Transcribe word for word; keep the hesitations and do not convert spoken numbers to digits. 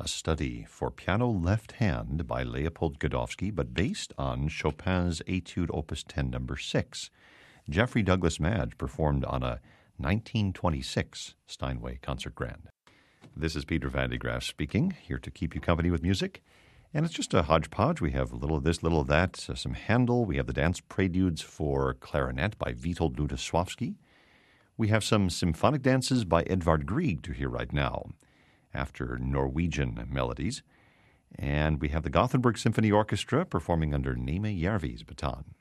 study for piano left hand by Leopold Godowsky, but based on Chopin's Etude Opus ten, number six. Jeffrey Douglas Madge performed on a nineteen twenty-six Steinway Concert Grand. This is Peter Van de Graaff speaking, here to keep you company with music. And it's just a hodgepodge. We have a little of this, little of that, uh, some Handel. We have the Dance Preludes for Clarinet by Witold Lutoslawski. We have some symphonic dances by Edvard Grieg to hear right now, after Norwegian melodies. And we have the Gothenburg Symphony Orchestra performing under Neme Järvi's baton.